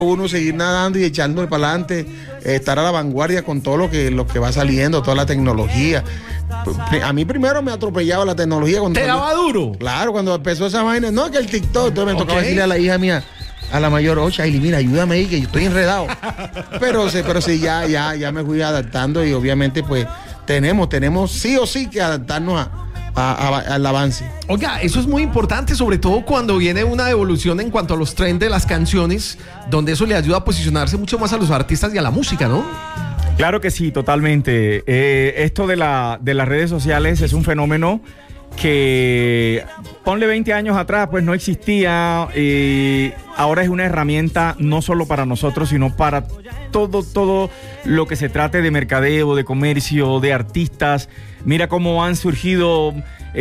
uno seguir nadando y echándole para adelante, estar a la vanguardia con todo lo que va saliendo, toda la tecnología. A mí primero me atropellaba la tecnología. ¿Te daba duro? Claro, cuando empezó esa vaina, no, que el TikTok, entonces me tocaba decirle a la hija mía, a la mayor, Chaily, mira, ayúdame ahí, que yo estoy enredado. pero sí, ya me fui adaptando y obviamente pues tenemos sí o sí que adaptarnos al avance. Oiga, eso es muy importante, sobre todo cuando viene una evolución en cuanto a los trends de las canciones, donde eso le ayuda a posicionarse mucho más a los artistas y a la música, ¿no? Claro que sí, totalmente. Esto de las redes sociales es un fenómeno que, ponle 20 años atrás, pues no existía. Ahora es una herramienta no solo para nosotros, sino para todo lo que se trate de mercadeo, de comercio, de artistas. Mira cómo han surgido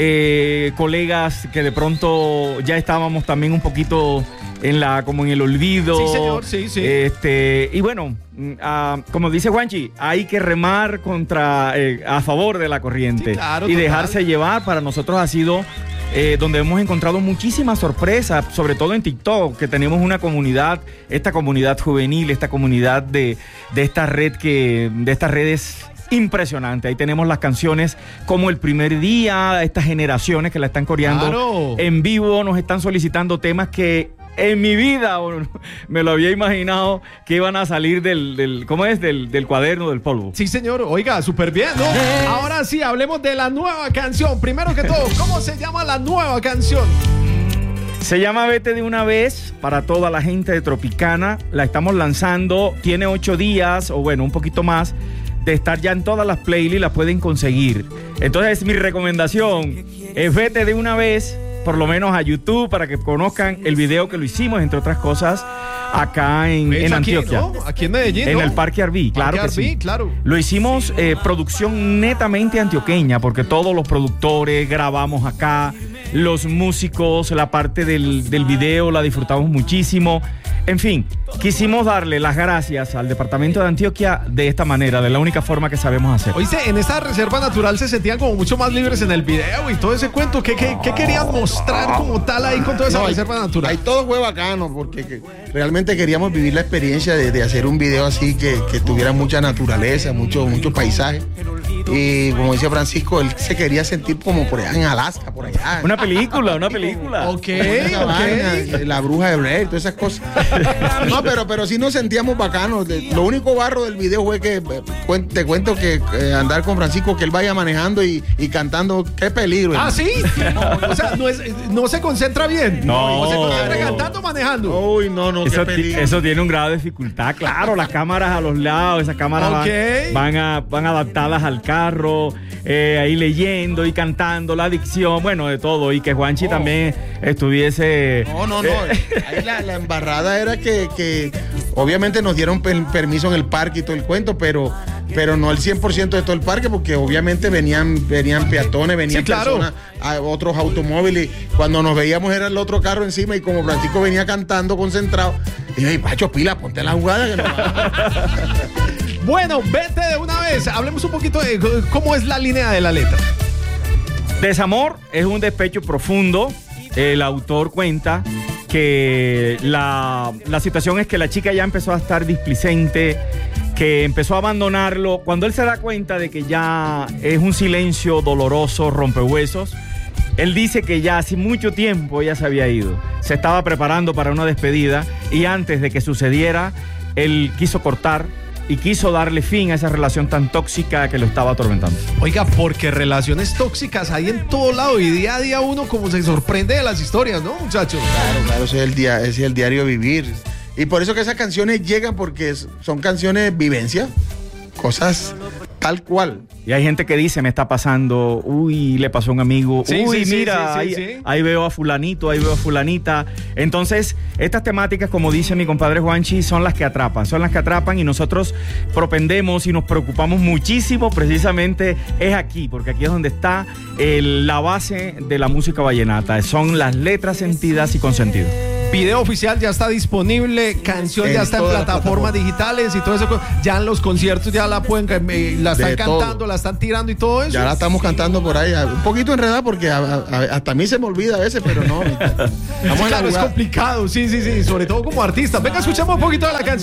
colegas que de pronto ya estábamos también un poquito como en el olvido. Sí, señor, sí. Y bueno, como dice Juanchi, hay que remar a favor de la corriente, sí, claro, y dejarse llevar. Para nosotros ha sido donde hemos encontrado muchísimas sorpresas, sobre todo en TikTok, que tenemos una comunidad, esta comunidad juvenil, esta comunidad de esta red de estas redes impresionante. Ahí tenemos las canciones como El Primer Día, estas generaciones que la están coreando en vivo, nos están solicitando temas que en mi vida me lo había imaginado que iban a salir del cuaderno del polvo. Sí, señor. Oiga, súper bien, ¿no? Ahora sí, hablemos de la nueva canción. Primero que todo, ¿cómo se llama la nueva canción? Se llama Vete de una vez, para toda la gente de Tropicana. La estamos lanzando, tiene 8 días, o bueno, un poquito más, de estar ya en todas las playlists, las pueden conseguir. Entonces mi recomendación es vete de una vez, por lo menos a YouTube, para que conozcan el video que lo hicimos, entre otras cosas, acá en Antioquia. ¿No? Aquí en Medellín, en ¿no? el Parque Arví, claro que sí. Claro. Lo hicimos producción netamente antioqueña, porque todos los productores grabamos acá, los músicos, la parte del video la disfrutamos muchísimo. En fin, quisimos darle las gracias al departamento de Antioquia de esta manera, de la única forma que sabemos hacer. Oíste, en esta reserva natural se sentían como mucho más libres en el video y todo ese cuento. ¿Qué querían mostrar como tal ahí con toda esa reserva natural? Ahí todo fue bacano, porque realmente queríamos vivir la experiencia de hacer un video así que tuviera mucha naturaleza, mucho paisaje. Y como dice Francisco, él se quería sentir como por allá en Alaska, por allá. Una película. Ok. La bruja de Blair, todas esas cosas. No, pero sí nos sentíamos bacanos. Lo único barro del video fue que te cuento que andar con Francisco, que él vaya manejando y cantando, qué peligro. ¿Ah, sí? O sea, no se concentra bien. No. Se concentra cantando, manejando. Uy, no, qué peligro. Eso tiene un grado de dificultad, claro. Las cámaras a los lados, esas cámaras van adaptadas al carro, ahí leyendo y cantando, la dicción, bueno, de todo. Y que Juanchi también estuviese... No. Ahí la embarrada era que obviamente nos dieron permiso en el parque y todo el cuento, pero no el 100% de todo el parque, porque obviamente venían peatones, venían personas, otros automóviles. Cuando nos veíamos era el otro carro encima, y como Francisco venía cantando concentrado, dije, Pacho, pila, ponte la jugada que no va. Bueno, vete de una vez. Hablemos un poquito de cómo es la línea de la letra. Desamor es un despecho profundo. El autor cuenta que la situación es que la chica ya empezó a estar displicente, que empezó a abandonarlo. Cuando él se da cuenta de que ya es un silencio doloroso, rompehuesos, él dice que ya hace mucho tiempo ella se había ido. Se estaba preparando para una despedida, y antes de que sucediera, él quiso cortar y quiso darle fin a esa relación tan tóxica que lo estaba atormentando. Oiga, porque relaciones tóxicas hay en todo lado, y día a día uno como se sorprende de las historias, ¿no, muchachos? Claro, ese es el diario vivir. Y por eso que esas canciones llegan, porque son canciones vivencia, cosas tal cual. Y hay gente que dice, me está pasando, uy, le pasó a un amigo, mira, ahí veo a fulanito, ahí veo a fulanita. Entonces, estas temáticas, como dice mi compadre Juanchi, son las que atrapan, y nosotros propendemos y nos preocupamos muchísimo, precisamente es aquí, porque aquí es donde está la base de la música vallenata, son las letras sentidas y con sentido. Video oficial ya está disponible, canción ya está en plataformas digitales y todo eso. Ya en los conciertos ya la pueden, la están cantando, todo. La están tirando y todo eso. Ya la estamos cantando por ahí, un poquito enredada porque hasta a mí se me olvida a veces, pero no. Claro, es complicado, sí, sobre todo como artista. Venga, escuchemos un poquito de la canción.